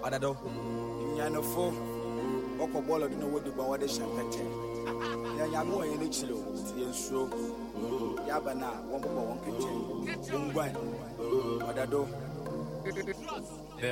Adado. Yanofo. Oko bolo di no wodi ba wode shampete. Ya nyamu en ni chilo ti enso. Ya bana won bo won kete. Ngwan. Adado.